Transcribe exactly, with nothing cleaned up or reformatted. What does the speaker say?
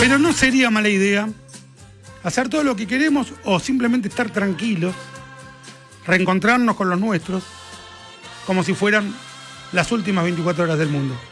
Pero no sería mala idea hacer todo lo que queremos o simplemente estar tranquilos, reencontrarnos con los nuestros, como si fueran las últimas veinticuatro horas del mundo.